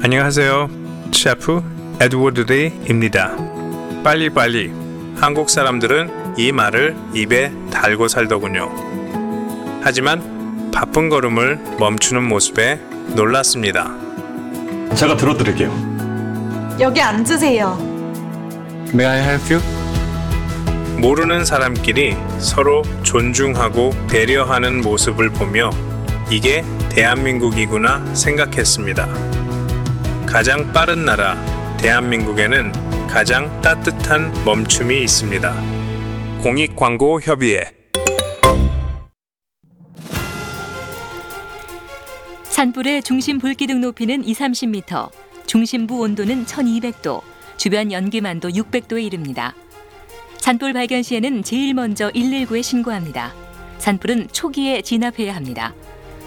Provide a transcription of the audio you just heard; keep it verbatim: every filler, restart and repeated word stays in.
안녕하세요. 셰프 에드워드 리입니다. 빨리빨리. 한국 사람들은 이 말을 입에 달고 살더군요. 하지만 바쁜 걸음을 멈추는 모습에 놀랐습니다. 제가 들어드릴게요. 여기 앉으세요. May I help you? 모르는 사람끼리 서로 존중하고 배려하는 모습을 보며 이게 대한민국이구나 생각했습니다. 가장 빠른 나라 대한민국에는 가장 따뜻한 멈춤이 있습니다. 공익광고협의회. 산불의 중심 불기둥 높이는 이삼십 미터, 중심부 온도는 천이백 도, 주변 연기만도 육백 도에 이릅니다. 산불 발견 시에는 제일 먼저 일일구에 신고합니다. 산불은 초기에 진압해야 합니다.